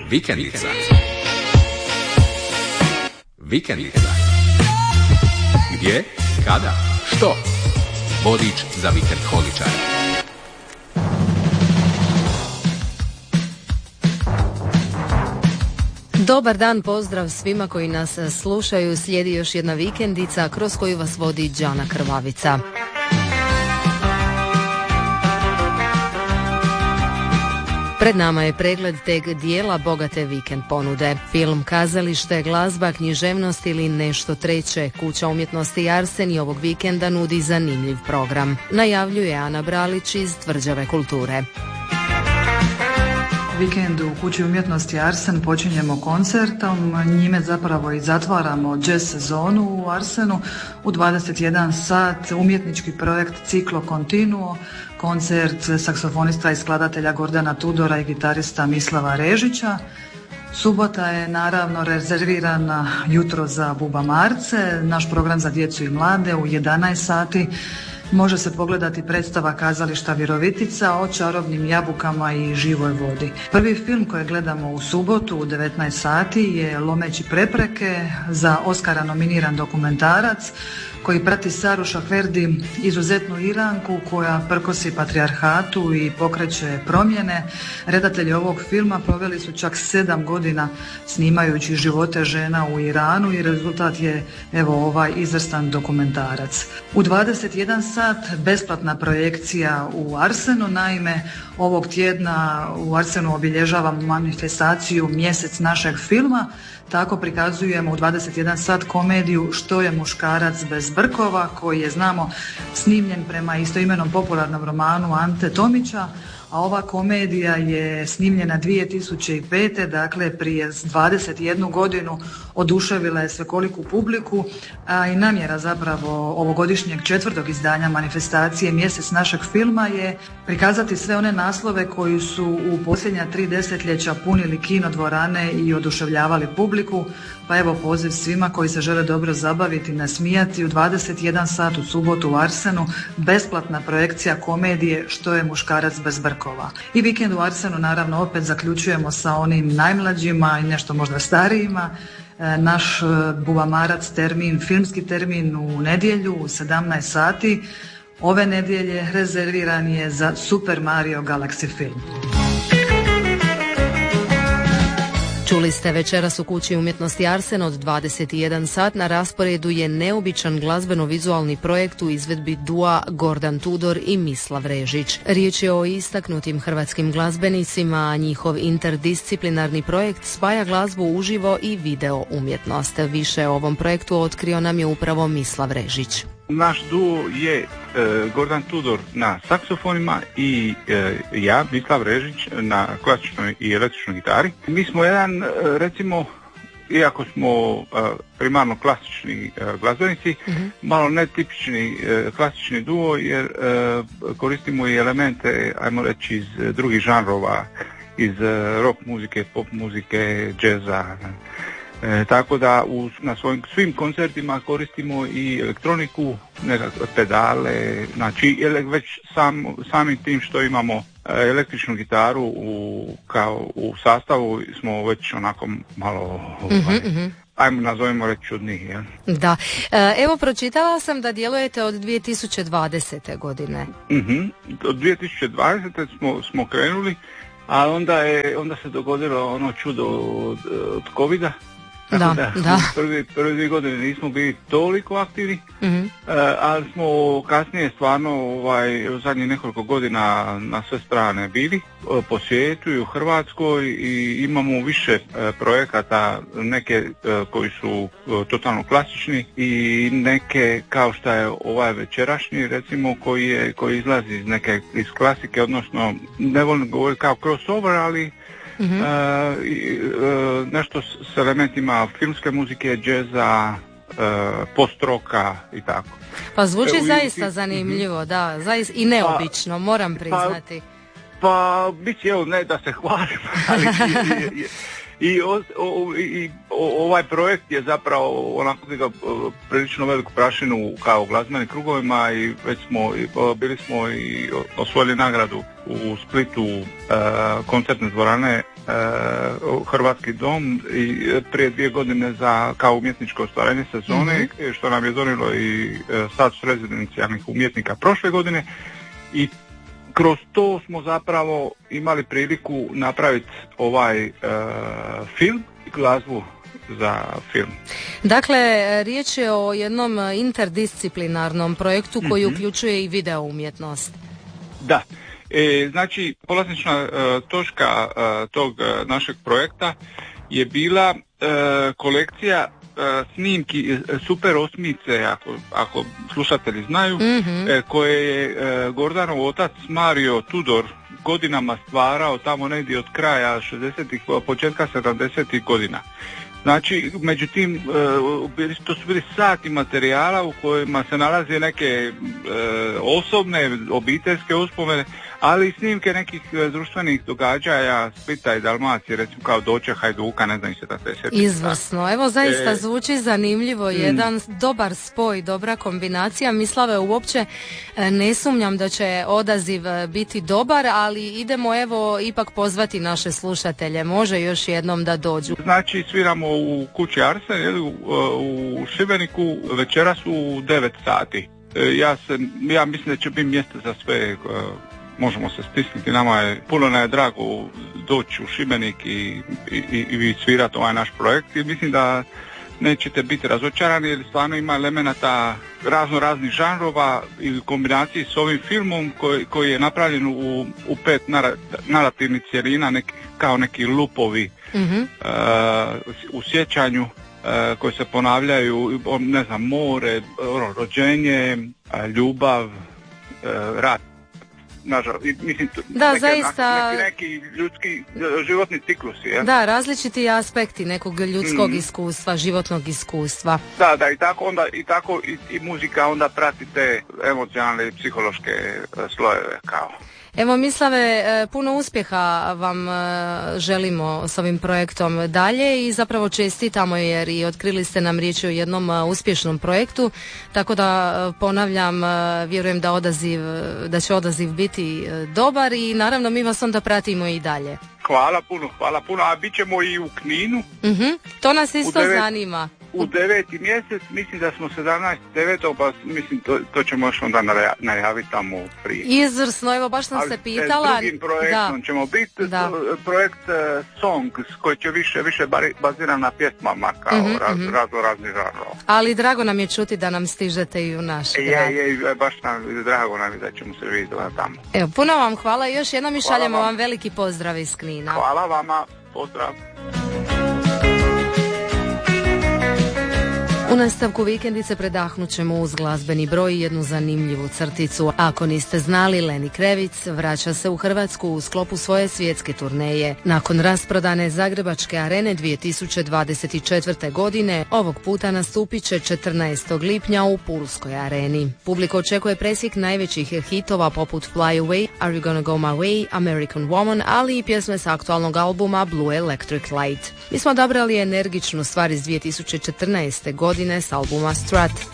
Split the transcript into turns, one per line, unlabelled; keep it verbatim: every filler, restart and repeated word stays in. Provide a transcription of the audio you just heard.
Vikendica. Vikendica. Gdje, kada, što? Vodič za vikend holičare.
Dobar dan, pozdrav svima koji nas slušaju. Slijedi još jedna vikendica kroz koju vas vodi Đana Krvavica. Pred nama je pregled teg dijela bogate vikend ponude. Film, kazalište, glazba, književnost ili nešto treće. Kuća umjetnosti Arsen i ovog vikenda nudi zanimljiv program. Najavljuje Ana Bralić iz Tvrđave kulture.
Vikend u Kući umjetnosti Arsen počinjemo koncertom, njime zapravo i zatvaramo jazz sezonu u Arsenu. U dvadeset jedan sat umjetnički projekt Ciklo Continuo, koncert saksofonista i skladatelja Gordana Tudora i gitarista Mislava Režića. Subota je naravno rezervirana jutro za bubamarce, naš program za djecu i mlade u jedanaest sati. Može se pogledati predstava kazališta Virovitica o čarobnim jabukama i živoj vodi. Prvi film koji gledamo u subotu u devetnaest sati je Lomeći prepreke, za Oskara nominiran dokumentarac koji prati Saru Šaferdi, izuzetnu Iranku koja prkosi patrijarhatu i pokreće promjene. Redatelji ovog filma proveli su čak sedam godina snimajući živote žena u Iranu i rezultat je evo ovaj izvrstan dokumentarac. U dvadeset jedan sat besplatna projekcija u Arsenu, naime ovog tjedna u Arsenu obilježavamo manifestaciju Mjesec našeg filma. Tako prikazujemo u dvadeset jedan sat komediju Što je muškarac bez brkova, koji je, znamo, snimljen prema istoimenom popularnom romanu Ante Tomića, a ova komedija je snimljena dvije tisuće pete. dakle prije dvadeset jednu godinu, oduševila je svekoliku publiku, a i namjera zapravo ovogodišnjeg četvrtog izdanja manifestacije Mjesec našeg filma je prikazati sve one naslove koji su u posljednja tri desetljeća punili kinodvorane i oduševljavali publiku, pa evo poziv svima koji se žele dobro zabaviti, nasmijati u dvadeset jedan sat u subotu u Arsenu, besplatna projekcija komedije Što je muškarac bez brkova. I vikend u Arsenu naravno opet zaključujemo sa onim najmlađima i nešto možda starijima. Naš bubamarac termin, filmski termin u nedjelju u sedamnaest sati. Ove nedjelje rezerviran je za Super Mario Galaxy film.
Čuli ste večeras u Kući umjetnosti Arsen od dvadeset jedan sat. Na rasporedu je neobičan glazbeno-vizualni projekt u izvedbi dua Gordan Tudor i Mislav Režić. Riječ je o istaknutim hrvatskim glazbenicima, a njihov interdisciplinarni projekt spaja glazbu uživo i video umjetnost. Više o ovom projektu otkrio nam je upravo Mislav Režić.
Naš duo je e, Gordan Tudor na saksofonima i e, ja, Mislav Režić, na klasičnoj i električnoj gitari. Mi smo jedan, e, recimo, iako smo e, primarno klasični e, glazbenici, mm-hmm. malo netipični e, klasični duo, jer e, koristimo i elemente, ajmo reći, iz drugih žanrova, iz e, rock muzike, pop muzike, džeza. E, tako da u, na svojim svim koncertima koristimo i elektroniku, nekakve pedale, znači već sam, samim tim što imamo e, električnu gitaru u, kao u sastavu smo već onako malo, mm-hmm, mm-hmm. ajmo nazovemo reći čudniji. Ja?
Da, e, evo pročitala sam da djelujete od dvije tisuće dvadesete godine.
Mm-hmm. Od dvije tisuće dvadesete smo, smo krenuli, a onda, je, onda se dogodilo ono čudo od, od covida.
Da,
da,
da.
Prvi, prvi dvije godine nismo bili toliko aktivni, mm-hmm. uh, ali smo kasnije stvarno ovaj, u zadnjih nekoliko godina na sve strane bili uh, po svijetu i u Hrvatskoj i imamo više uh, projekata, neke uh, koji su uh, totalno klasični i neke kao što je ovaj večerašnji recimo koji, je, koji izlazi iz neke iz klasike, odnosno ne volim govoriti kao crossover, ali Mm-hmm. Uh, uh, nešto s elementima filmske muzike, džeza, uh, post-roka i tako.
Pa zvuči
e,
zaista
i,
zanimljivo, mm-hmm. da, zaista i neobično, pa, moram priznati.
Pa, pa bit će, evo, ne da se hvalim, ali je, je, I, o, o, i o, ovaj projekt je zapravo onako digao prilično veliku prašinu kao glazbenim krugovima i već smo, bili smo i osvojili nagradu u Splitu uh, koncertne dvorane uh, Hrvatski dom i prije dvije godine za kao umjetničko ostvarenje sezone, mm-hmm. što nam je donijelo i uh, status rezidencijalnih umjetnika prošle godine i kroz to smo zapravo imali priliku napraviti ovaj uh, film i glazbu za film.
Dakle, riječ je o jednom interdisciplinarnom projektu koji mm-hmm. uključuje i video umjetnost.
Da. E, znači, polaznična uh, točka uh, tog uh, našeg projekta je bila uh, kolekcija uh, snimki Super osmice, ako, ako slušatelji znaju, mm-hmm. uh, koje je uh, Gordanov otac Mario Tudor godinama stvarao tamo negdje od kraja šezdesetih, početka sedamdesetih godina. Znači, međutim, to su bili sati materijala u kojima se nalaze neke e, osobne, obiteljske uspomene, ali i snimke nekih društvenih događaja Splita i Dalmacije, recimo kao Doče Hajduka, ne znam se da se sjeti.
Izvrsno, evo zaista e, zvuči zanimljivo, jedan mm. dobar spoj, dobra kombinacija. Mislave, uopće ne sumnjam da će odaziv biti dobar, ali idemo evo ipak pozvati naše slušatelje, može još jednom da dođu.
Znači, sviramo u kući Arsen, u, u Šibeniku, večeras u devet sati. Ja, se, ja mislim da će biti mjesto za sve, možemo se stisnuti, nama je puno je drago doći u Šibenik i, i, i svirati ovaj naš projekt i mislim da nećete biti razočarani jer stvarno ima elemenata razno raznih žanrova i u kombinaciji s ovim filmom koji, koji je napravljen u, u pet narativnih cjelina, neki, kao neki lupovi mm-hmm. uh, u sjećanju uh, koji se ponavljaju, ne znam, more, rođenje, uh, ljubav, uh, rat. Nažal, mislim,
da,
neke,
zaista,
neki, neki ljudski životni ciklusi. Ja?
Da, različiti aspekti nekog ljudskog mm. iskustva, životnog iskustva.
Da, da, i tako onda i tako i, i muzika onda prati te emocionalne i psihološke slojeve kao.
Evo Mislave, puno uspjeha vam želimo s ovim projektom dalje i zapravo čestitamo jer i otkrili ste nam riječ o jednom uspješnom projektu, tako da ponavljam, vjerujem da odaziv, da će odaziv biti dobar i naravno mi vas onda pratimo i dalje.
Hvala puno, hvala puno, a bit ćemo i u Kninu.
Uh-huh. To nas isto devet... zanima.
U deveti mjesec, mislim da smo sedamnaest devetog pa mislim to, to ćemo još onda najaviti tamo prije.
Izvrsno, evo baš sam ali se pitala.
Ali s drugim projektom da. ćemo biti, da. projekt uh, Songs koji će više, više baziran na pjesmama kao mm-hmm, raz, mm-hmm. razno razni žanrova.
Ali drago nam je čuti da nam stižete i u naš
je,
grad.
Je, je, baš nam drago nam je da ćemo se vidjeti tamo.
Evo, puno vam hvala i još jednom i šaljemo vam. vam veliki pozdrav iz Knina.
Hvala vama, pozdrav.
U nastavku vikendice predahnut ćemo uz glazbeni broj i jednu zanimljivu crticu. Ako niste znali, Lenny Kravitz vraća se u Hrvatsku u sklopu svoje svjetske turneje. Nakon rasprodane Zagrebačke arene dvije tisuće dvadeset četvrte. godine, ovog puta nastupit će četrnaestog lipnja u Pulskoj areni. Publika očekuje presjek najvećih hitova poput Fly Away, Are You Gonna Go My Way, American Woman, ali i pjesme s aktualnog albuma Blue Electric Light. Mi smo odabrali energičnu stvar iz dvije tisuće četrnaeste. godine s albuma Strut.